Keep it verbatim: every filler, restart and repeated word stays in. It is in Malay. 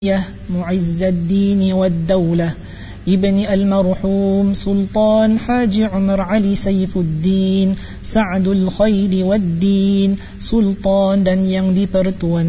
معز الدين والدولة ابن المرحوم سلطان حاج عمر علي سيف الدين Sa'dul Khairi Waddin, Sultan dan yang dipertuan